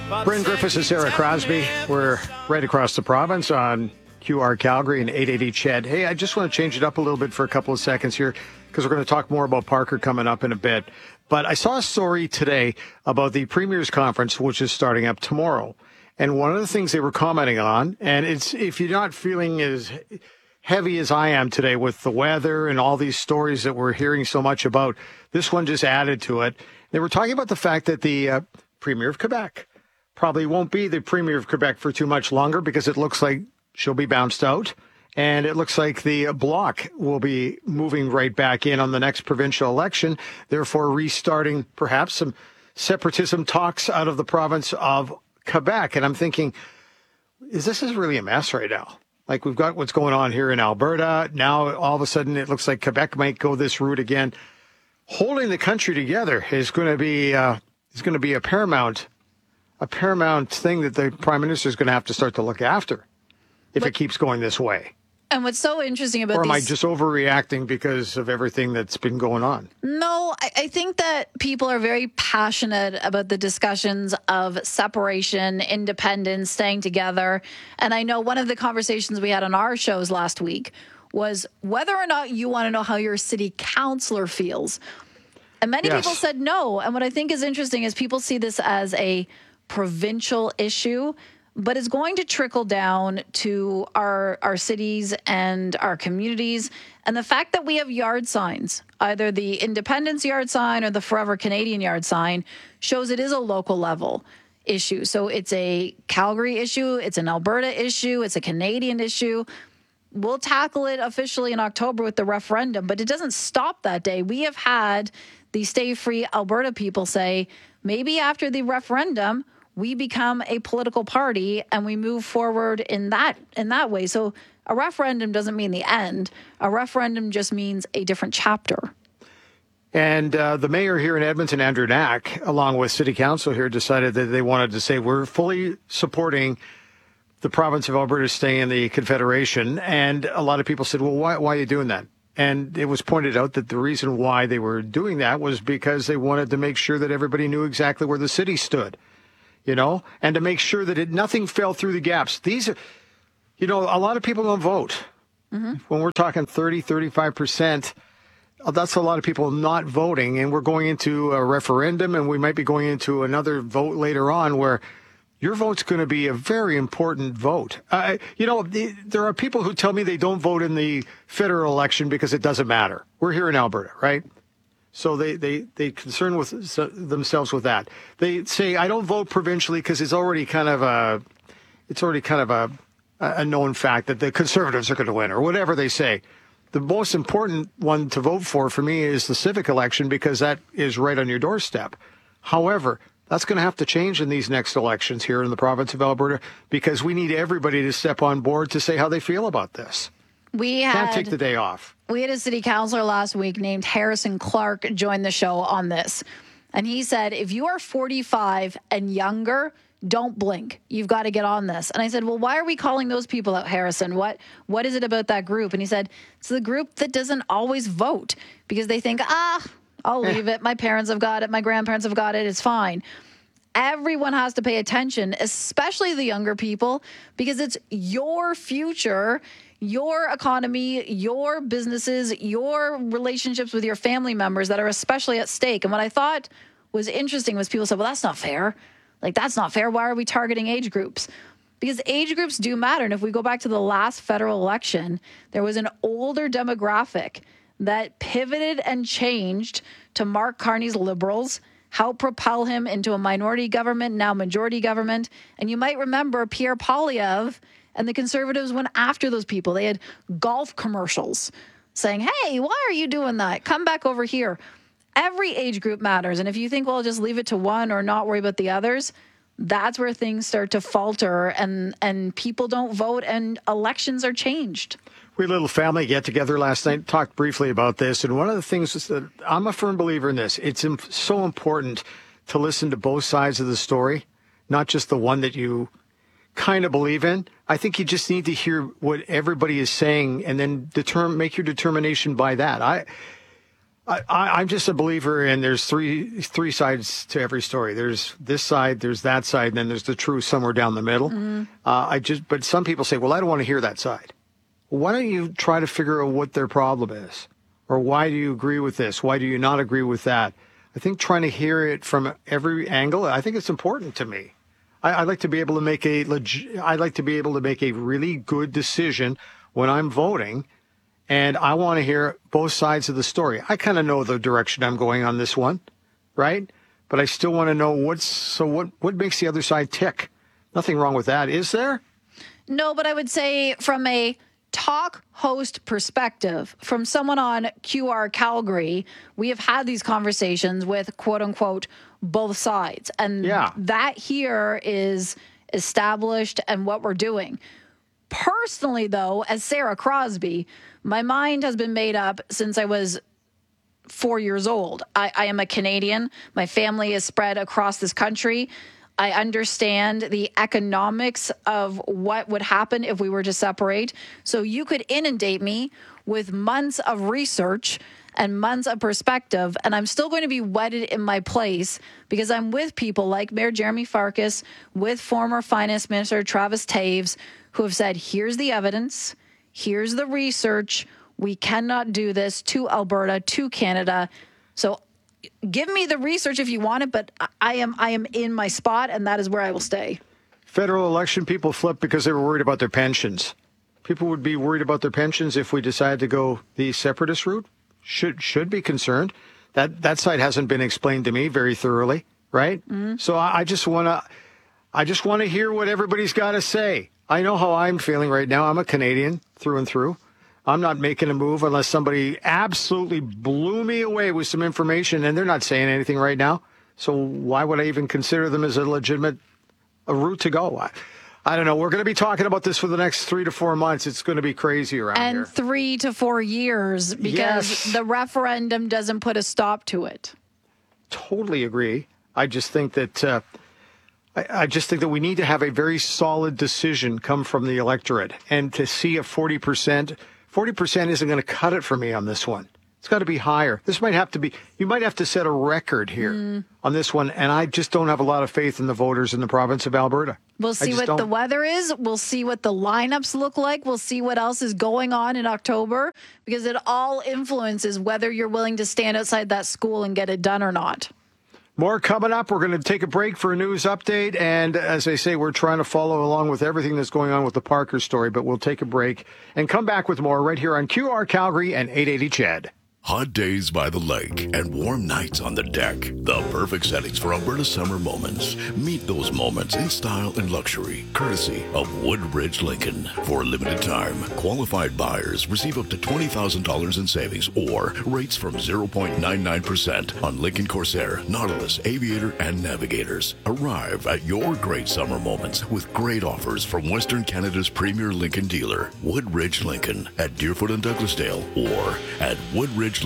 Bryn Griffiths and Sarah Crosby. We're right across the province on QR Calgary and 880 CHED. Hey, I just want to change it up a little bit for a couple of seconds here because we're going to talk more about Parker coming up in a bit. But I saw a story today about the Premier's Conference, which is starting up tomorrow. And one of the things they were commenting on, and it's if you're not feeling as heavy as I am today with the weather and all these stories that we're hearing so much about, this one just added to it. They were talking about the fact that the Premier of Quebec probably won't be the Premier of Quebec for too much longer because it looks like she'll be bounced out. And it looks like the Bloc will be moving right back in on the next provincial election, therefore restarting perhaps some separatism talks out of the province of Quebec. And I'm thinking, this is really a mess right now. Like, we've got what's going on here in Alberta. Now, all of a sudden, it looks like Quebec might go this route again. Holding the country together is going to be a paramount thing that the Prime Minister is going to have to start to look after if it keeps going this way. And what's so interesting about Or am I just overreacting because of everything that's been going on? No, I think that people are very passionate about the discussions of separation, independence, staying together. And I know one of the conversations we had on our shows last week was whether or not you want to know how your city councillor feels. And many people said no. And what I think is interesting is people see this as a provincial issue, but it's going to trickle down to our cities and our communities. And the fact that we have yard signs, either the Independence yard sign or the Forever Canadian yard sign, shows it is a local level issue. So it's a Calgary issue, it's an Alberta issue, it's a Canadian issue. We'll tackle it officially in October with the referendum, but it doesn't stop that day. We have had the Stay Free Alberta people say, maybe after the referendum, we become a political party and we move forward in that way. So a referendum doesn't mean the end. A referendum just means a different chapter. And the mayor here in Edmonton, Andrew Knack, along with city council here, decided that they wanted to say we're fully supporting the province of Alberta staying in the Confederation. And a lot of people said, well, why are you doing that? And it was pointed out that the reason why they were doing that was because they wanted to make sure that everybody knew exactly where the city stood. And to make sure that nothing fell through the gaps. These are, a lot of people don't vote. Mm-hmm. When we're talking 30, 35%, that's a lot of people not voting. And we're going into a referendum, and we might be going into another vote later on where your vote's going to be a very important vote. There are people who tell me they don't vote in the federal election because it doesn't matter. We're here in Alberta, right? So they concern with themselves with that. They say I don't vote provincially because it's already kind of a known fact that the Conservatives are going to win or whatever they say. The most important one to vote for me is the civic election because that is right on your doorstep. However, that's going to have to change in these next elections here in the province of Alberta because we need everybody to step on board to say how they feel about this. Can't take the day off. We had a city councilor last week named Harrison Clark join the show on this. And he said, if you are 45 and younger, don't blink. You've got to get on this. And I said, well, why are we calling those people out, Harrison? What is it about that group? And he said, it's the group that doesn't always vote because they think, I'll leave it. My parents have got it. My grandparents have got it. It's fine. Everyone has to pay attention, especially the younger people, because it's your future, your economy, your businesses, your relationships with your family members that are especially at stake. And what I thought was interesting was people said, well, that's not fair. Like, that's not fair. Why are we targeting age groups? Because age groups do matter. And if we go back to the last federal election, there was an older demographic that pivoted and changed to Mark Carney's Liberals, helped propel him into a minority government, now majority government. And you might remember Pierre Poilievre and the Conservatives went after those people. They had golf commercials saying, hey, why are you doing that? Come back over here. Every age group matters. And if you think, well, just leave it to one or not worry about the others, that's where things start to falter and people don't vote and elections are changed. We had a little family get-together last night, talked briefly about this, and one of the things is that I'm a firm believer in this. It's so important to listen to both sides of the story, not just the one that you kind of believe in. I think you just need to hear what everybody is saying and then make your determination by that. I'm just a believer in there's three sides to every story. There's this side, there's that side, and then there's the truth somewhere down the middle. But some people say, well, I don't want to hear that side. Well, why don't you try to figure out what their problem is? Or why do you agree with this? Why do you not agree with that? I think trying to hear it from every angle, I think it's important to me. I like to be able to make a really good decision when I'm voting. And I want to hear both sides of the story. I kind of know the direction I'm going on this one, right? But I still want to know what makes the other side tick. Nothing wrong with that, is there? No, but I would say from a talk host perspective, from someone on QR Calgary, we have had these conversations with quote unquote both sides. And that here is established and what we're doing. Personally, though, as Sarah Crosby, my mind has been made up since I was 4 years old. I am a Canadian. My family is spread across this country. I understand the economics of what would happen if we were to separate. So you could inundate me with months of research and months of perspective, and I'm still going to be wedded in my place because I'm with people like Mayor Jeremy Farkas, with former Finance Minister Travis Taves, who have said, here's the evidence, here's the research, we cannot do this to Alberta, to Canada. So give me the research if you want it, but I am in my spot, and that is where I will stay. Federal election people flipped because they were worried about their pensions. People would be worried about their pensions if we decided to go the separatist route. Should be concerned. That side hasn't been explained to me very thoroughly, right? Mm-hmm. So I just want to hear what everybody's got to say. I know how I'm feeling right now. I'm a Canadian through and through. I'm not making a move unless somebody absolutely blew me away with some information, and they're not saying anything right now. So why would I even consider them as a legitimate route to go? I don't know. We're going to be talking about this for the next 3 to 4 months. It's going to be crazy around here. And 3 to 4 years because the referendum doesn't put a stop to it. Totally agree. I just think that we need to have a very solid decision come from the electorate, and to see a 40% isn't going to cut it for me on this one. It's got to be higher. You might have to set a record here on this one, and I just don't have a lot of faith in the voters in the province of Alberta. We'll see what the weather is. We'll see what the lineups look like. We'll see what else is going on in October, because it all influences whether you're willing to stand outside that school and get it done or not. More coming up. We're going to take a break for a news update. And as I say, we're trying to follow along with everything that's going on with the Parker story, but we'll take a break and come back with more right here on QR Calgary and 880 CHED. Hot days by the lake and warm nights on the deck. The perfect settings for Alberta's summer moments. Meet those moments in style and luxury, courtesy of Woodbridge Lincoln. For a limited time, qualified buyers receive up to $20,000 in savings or rates from 0.99% on Lincoln Corsair, Nautilus, Aviator, and Navigators. Arrive at your great summer moments with great offers from Western Canada's premier Lincoln dealer, Woodbridge Lincoln, at Deerfoot and Douglasdale, or at woodridgelincoln.com.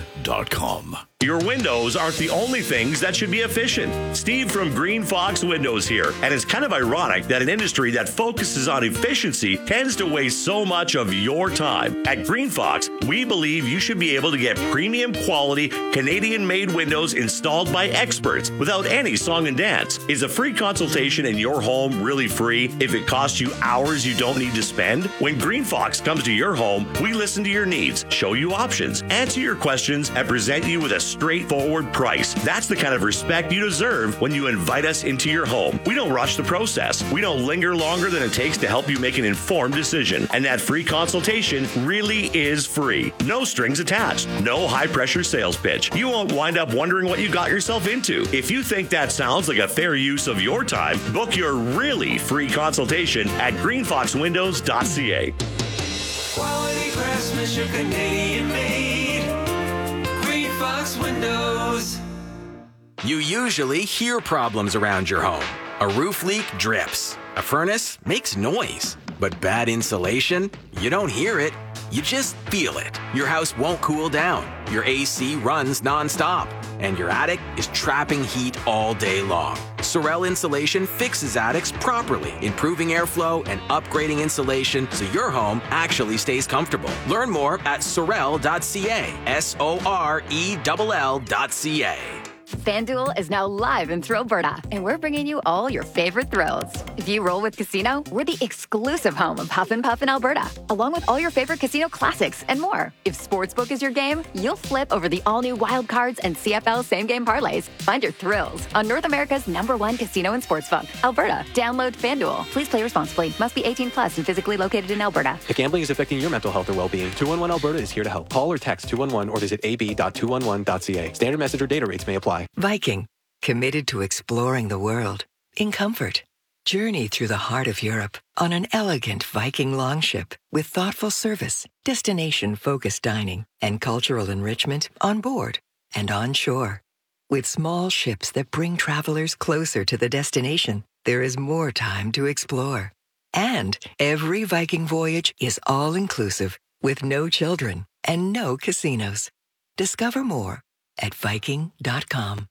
Your windows aren't the only things that should be efficient. Steve from Green Fox Windows here. And it's kind of ironic that an industry that focuses on efficiency tends to waste so much of your time. At Green Fox, we believe you should be able to get premium quality Canadian-made windows installed by experts without any song and dance. Is a free consultation in your home really free if it costs you hours you don't need to spend? When Green Fox comes to your home, we listen to your needs, show you options, answer your questions, and present you with a straightforward price. That's the kind of respect you deserve when you invite us into your home. We don't rush the process. We don't linger longer than it takes to help you make an informed decision. And that free consultation really is free. No strings attached. No high-pressure sales pitch. You won't wind up wondering what you got yourself into. If you think that sounds like a fair use of your time, book your really free consultation at greenfoxwindows.ca. Quality craftsmanship, Canadian made. Green Fox Windows. You usually hear problems around your home. A roof leak drips. A furnace makes noise. But bad insulation? You don't hear it. You just feel it. Your house won't cool down. Your AC runs nonstop. And your attic is trapping heat all day long. So Sorel Insulation fixes attics properly, improving airflow and upgrading insulation so your home actually stays comfortable. Learn more at sorel.ca. SORELL.ca. FanDuel is now live in Thrillberta, and we're bringing you all your favorite thrills. If you roll with Casino, we're the exclusive home of Huff and Puff in Alberta, along with all your favorite casino classics and more. If Sportsbook is your game, you'll flip over the all-new Wild Cards and CFL same-game parlays. Find your thrills on North America's #1 casino and sportsbook, Alberta. Download FanDuel. Please play responsibly. Must be 18 plus and physically located in Alberta. If gambling is affecting your mental health or well-being, 211 Alberta is here to help. Call or text 211 or visit ab.211.ca. Standard message or data rates may apply. Viking, committed to exploring the world in comfort. Journey through the heart of Europe on an elegant Viking longship with thoughtful service, destination-focused dining, and cultural enrichment on board and on shore. With small ships that bring travelers closer to the destination, there is more time to explore. And every Viking voyage is all-inclusive with no children and no casinos. Discover more at Viking.com.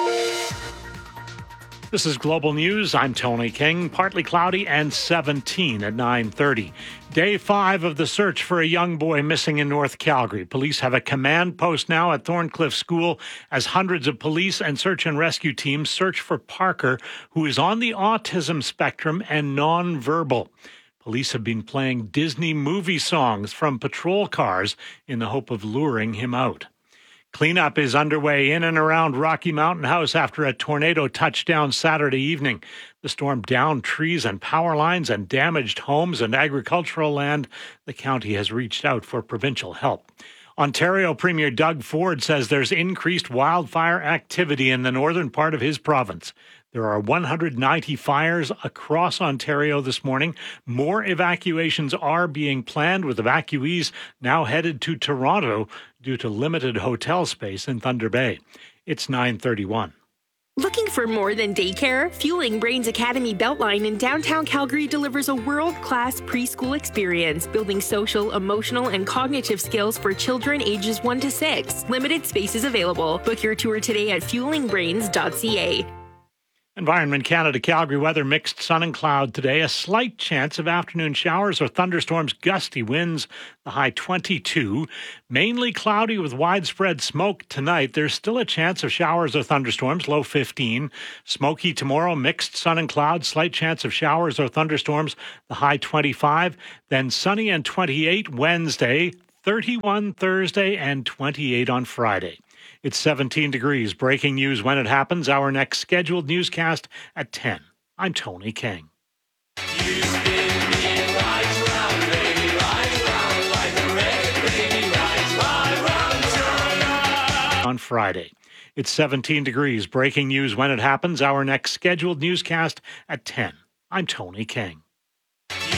This is Global News. I'm Tony King. Partly cloudy and 17 at 9:30. Day 5 of the search for a young boy missing in North Calgary. Police have a command post now at Thorncliffe School as hundreds of police and search and rescue teams search for Parker, who is on the autism spectrum and nonverbal. Police have been playing Disney movie songs from patrol cars in the hope of luring him out. Cleanup is underway in and around Rocky Mountain House after a tornado touched down Saturday evening. The storm downed trees and power lines and damaged homes and agricultural land. The county has reached out for provincial help. Ontario Premier Doug Ford says there's increased wildfire activity in the northern part of his province. There are 190 fires across Ontario this morning. More evacuations are being planned, with evacuees now headed to Toronto due to limited hotel space in Thunder Bay. It's 9:31. Looking for more than daycare? Fueling Brains Academy Beltline in downtown Calgary delivers a world-class preschool experience, building social, emotional, and cognitive skills for children ages 1 to 6. Limited spaces available. Book your tour today at fuelingbrains.ca. Environment Canada Calgary weather, mixed sun and cloud today. A slight chance of afternoon showers or thunderstorms, gusty winds, the high 22. Mainly cloudy with widespread smoke tonight. There's still a chance of showers or thunderstorms, low 15. Smoky tomorrow, mixed sun and cloud, slight chance of showers or thunderstorms, the high 25. Then sunny and 28 Wednesday, 31 Thursday, and 28 on Friday. It's 17 degrees. Breaking news when it happens. Our next scheduled newscast at 10. I'm Tony King. On Friday. It's 17 degrees. Breaking news when it happens. Our next scheduled newscast at 10. I'm Tony King.